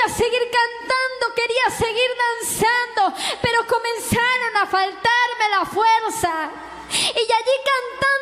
quería seguir cantando, quería seguir danzando, pero comenzaron a faltarme la fuerza. Y allí cantando